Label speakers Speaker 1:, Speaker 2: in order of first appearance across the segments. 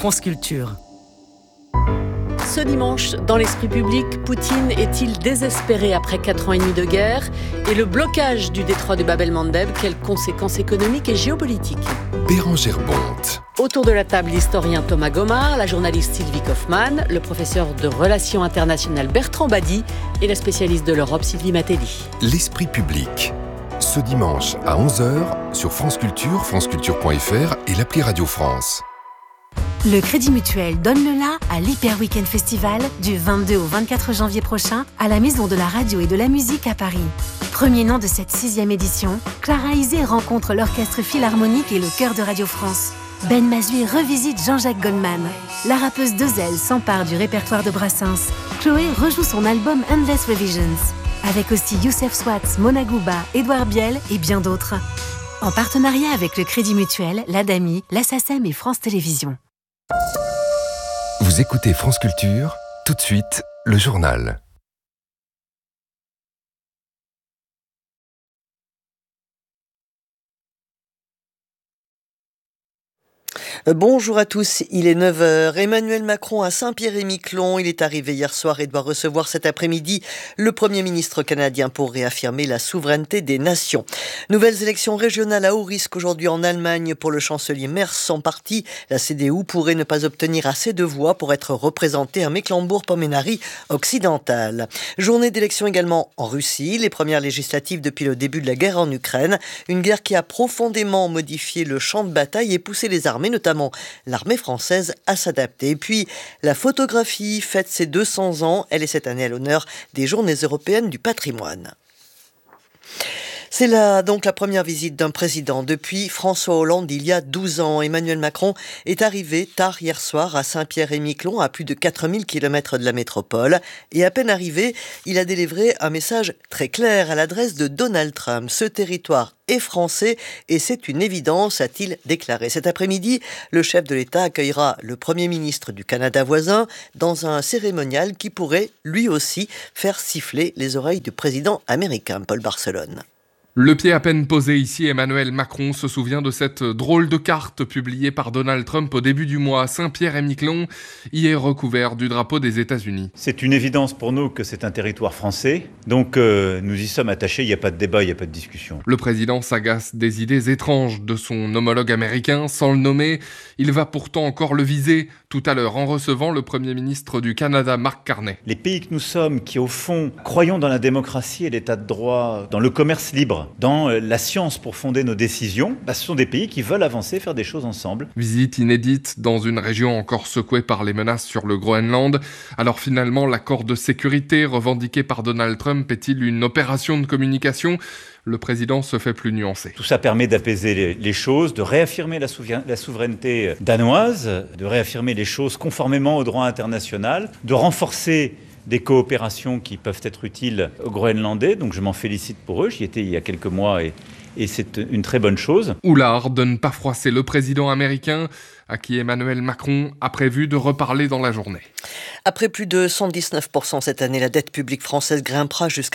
Speaker 1: France Culture.
Speaker 2: Ce dimanche, dans l'esprit public, Poutine est-il désespéré après 4 ans et demi de guerre? Et le blocage du détroit de Bab el-Mandeb, quelles conséquences économiques et géopolitiques?
Speaker 3: Bérengère Bonte.
Speaker 2: Autour de la table, l'historien Thomas Gomard, la journaliste Sylvie Kaufmann, le professeur de relations internationales Bertrand Badi et la spécialiste de l'Europe Sylvie Matelli.
Speaker 3: L'esprit public. Ce dimanche à 11h sur France Culture, franceculture.fr et l'appli Radio France.
Speaker 4: Le Crédit Mutuel donne le la à l'Hyper Weekend Festival du 22 au 24 janvier prochain à la Maison de la Radio et de la Musique à Paris. Premier nom de cette 6e édition, Clara Isé rencontre l'Orchestre Philharmonique et le Chœur de Radio France. Ben Mazui revisite Jean-Jacques Goldman. La rappeuse Dezel s'empare du répertoire de Brassens. Chloé rejoue son album Endless Revisions. Avec aussi Youssef Swatz, Mona Gouba, Édouard Biel et bien d'autres. En partenariat avec le Crédit Mutuel, l'ADAMI, la SACEM et France Télévisions.
Speaker 3: Vous écoutez France Culture, tout de suite, le journal.
Speaker 5: Bonjour à tous, il est 9h. Emmanuel Macron à Saint-Pierre-et-Miquelon. Il est arrivé hier soir et doit recevoir cet après-midi le Premier ministre canadien pour réaffirmer la souveraineté des nations. Nouvelles élections régionales à haut risque aujourd'hui en Allemagne pour le chancelier Merz. Son parti, la CDU, pourrait ne pas obtenir assez de voix pour être représenté à Mecklembourg-Pommery occidental. Journée d'élection également en Russie, les premières législatives depuis le début de la guerre en Ukraine. Une guerre qui a profondément modifié le champ de bataille et poussé les armées, notamment l'armée française, à s'adapter. Et puis, la photographie fête ses 200 ans. Elle est cette année à l'honneur des Journées européennes du patrimoine. C'est là donc la première visite d'un président depuis François Hollande il y a 12 ans. Emmanuel Macron est arrivé tard hier soir à Saint-Pierre-et-Miquelon, à plus de 4000 km de la métropole. Et à peine arrivé, il a délivré un message très clair à l'adresse de Donald Trump. Ce territoire est français et c'est une évidence, a-t-il déclaré. Cet après-midi, le chef de l'État accueillera le Premier ministre du Canada voisin dans un cérémonial qui pourrait, lui aussi, faire siffler les oreilles du président américain, Paul Barcelone.
Speaker 6: Le pied à peine posé ici, Emmanuel Macron se souvient de cette drôle de carte publiée par Donald Trump au début du mois. Saint-Pierre-et-Miquelon y est recouvert du drapeau des États-Unis.
Speaker 7: C'est une évidence pour nous que c'est un territoire français, donc nous y sommes attachés, il n'y a pas de débat, il n'y a pas de discussion.
Speaker 6: Le président s'agace des idées étranges de son homologue américain, sans le nommer. Il va pourtant encore le viser tout à l'heure en recevant le Premier ministre du Canada, Mark Carney.
Speaker 7: Les pays que nous sommes, qui au fond croyons dans la démocratie et l'état de droit, dans le commerce libre, dans la science pour fonder nos décisions, ce sont des pays qui veulent avancer, faire des choses ensemble.
Speaker 6: Visite inédite dans une région encore secouée par les menaces sur le Groenland. Alors finalement, l'accord de sécurité revendiqué par Donald Trump est-il une opération de communication ? Le président se fait plus nuancé.
Speaker 7: Tout ça permet d'apaiser les choses, de réaffirmer la souveraineté danoise, de réaffirmer les choses conformément au droit international, de renforcer des coopérations qui peuvent être utiles aux Groenlandais, donc je m'en félicite pour eux. J'y étais il y a quelques mois et c'est une très bonne chose.
Speaker 6: Ou l'art de ne pas froisser le président américain, à qui Emmanuel Macron a prévu de reparler dans la journée.
Speaker 5: Après plus de 119% cette année, la dette publique française grimpera jusqu'à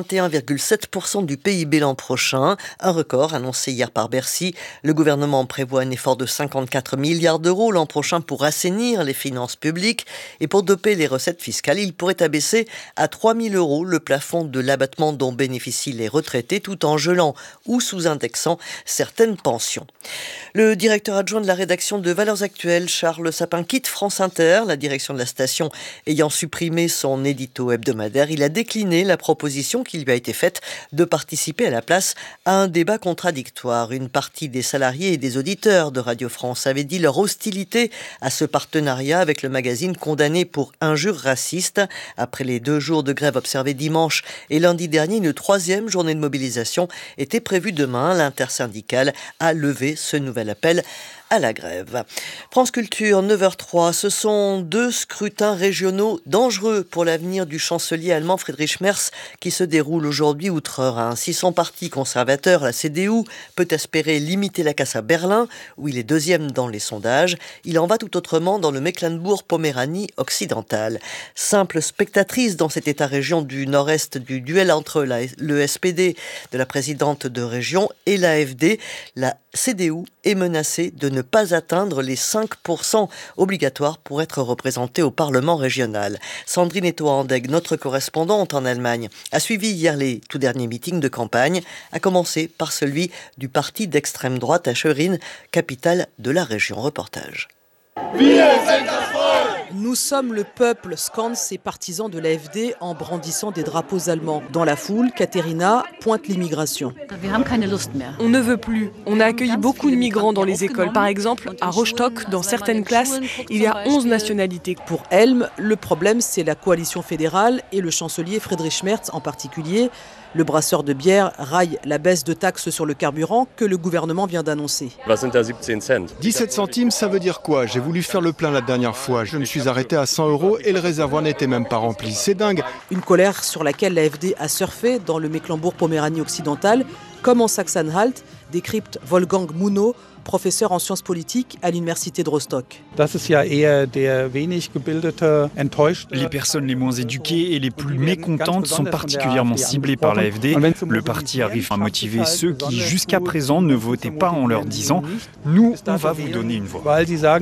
Speaker 5: 121,7% du PIB l'an prochain. Un record annoncé hier par Bercy. Le gouvernement prévoit un effort de 54 milliards d'euros l'an prochain pour assainir les finances publiques. Et pour doper les recettes fiscales, il pourrait abaisser à 3 000 euros le plafond de l'abattement dont bénéficient les retraités, tout en gelant ou sous-indexant certaines pensions. Le directeur adjoint de la rédaction de Valeurs Actuelles, Charles Sapin, quitte France Inter. La direction de la station ayant supprimé son édito hebdomadaire, il a décliné la proposition qui lui a été faite de participer à la place à un débat contradictoire. Une partie des salariés et des auditeurs de Radio France avaient dit leur hostilité à ce partenariat avec le magazine condamné pour injures racistes. Après les 2 jours de grève observés dimanche et lundi dernier, une 3e journée de mobilisation était prévue demain. L'intersyndicale a levé ce nouvel appel à la grève. France Culture, 9h03. Ce sont 2 scrutins régionaux dangereux pour l'avenir du chancelier allemand Friedrich Merz qui se déroulent aujourd'hui outre-Rhin. Si son parti conservateur, la CDU, peut espérer limiter la casse à Berlin, où il est 2e dans les sondages, il en va tout autrement dans le Mecklembourg-Poméranie occidental. Simple spectatrice dans cet état-région du nord-est du duel entre le SPD de la présidente de région et l'AfD, la CDU est menacée de ne pas atteindre les 5% obligatoires pour être représentée au Parlement régional. Sandrine Etoa-Andegg, notre correspondante en Allemagne, a suivi hier les tout derniers meetings de campagne, à commencer par celui du parti d'extrême droite à Schwerin, capitale de la région. Reportage.
Speaker 1: Nous sommes le peuple, scandent ces partisans de l'AfD en brandissant des drapeaux allemands. Dans la foule, Katharina pointe l'immigration.
Speaker 8: On ne veut plus. On a accueilli beaucoup de migrants dans les écoles. Par exemple, à Rostock, dans certaines classes, il y a 11 nationalités.
Speaker 1: Pour Helm, le problème, c'est la coalition fédérale et le chancelier Friedrich Merz en particulier. Le brasseur de bière raille la baisse de taxes sur le carburant que le gouvernement vient d'annoncer.
Speaker 9: 17 centimes, ça veut dire quoi? J'ai voulu faire le plein la dernière fois. Je me suis arrêté à 100 € et le réservoir n'était même pas rempli. C'est dingue.
Speaker 1: Une colère sur laquelle l'AfD a surfé dans le Mecklembourg-Poméranie occidentale, comme en Sachsen-Anhalt, décrypte Wolfgang Muno, professeur en sciences politiques à l'université de Rostock.
Speaker 10: Les personnes les moins éduquées et les plus mécontentes sont particulièrement ciblées par l'AfD. Le parti arrive à motiver ceux qui jusqu'à présent ne votaient pas en leur disant « Nous, on va vous donner une voix ».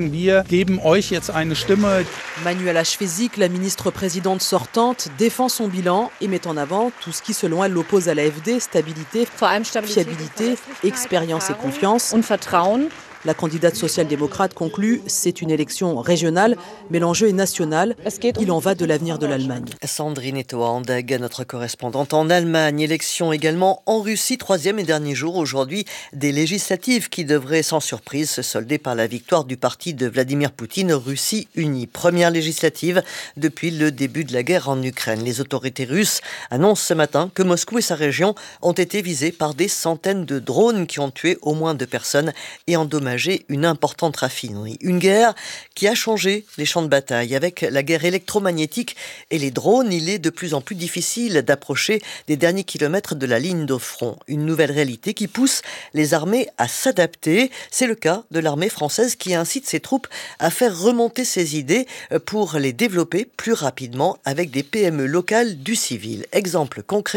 Speaker 1: Manuela Schwesig, la ministre-présidente sortante, défend son bilan et met en avant tout ce qui, selon elle, l'oppose à l'AfD: stabilité, fiabilité, expérience et confiance. La candidate social-démocrate conclut, c'est une élection régionale, mais l'enjeu est national. Il en va de l'avenir de l'Allemagne.
Speaker 5: Sandrine Etoa-Andegg, notre correspondante en Allemagne. Élection également en Russie, 3e et dernier jour aujourd'hui des législatives qui devraient sans surprise se solder par la victoire du parti de Vladimir Poutine, Russie unie. Première législative depuis le début de la guerre en Ukraine. Les autorités russes annoncent ce matin que Moscou et sa région ont été visés par des centaines de drones qui ont tué au moins 2 personnes et endommagé une importante raffinerie. Une guerre qui a changé les champs de bataille. Avec la guerre électromagnétique et les drones, il est de plus en plus difficile d'approcher des derniers kilomètres de la ligne de front. Une nouvelle réalité qui pousse les armées à s'adapter. C'est le cas de l'armée française qui incite ses troupes à faire remonter ses idées pour les développer plus rapidement avec des PME locales du civil. Exemple concret